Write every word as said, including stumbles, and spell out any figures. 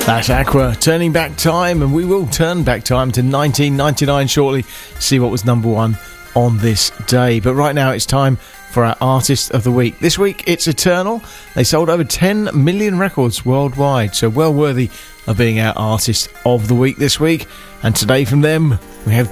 That's Aqua, turning back time, and we will turn back time to nineteen ninety-nine shortly, see what was number one on this day. But right now it's time for our Artist of the Week. This week it's Eternal. They sold over ten million records worldwide, so well worthy of being our Artist of the Week this week. And today from them we have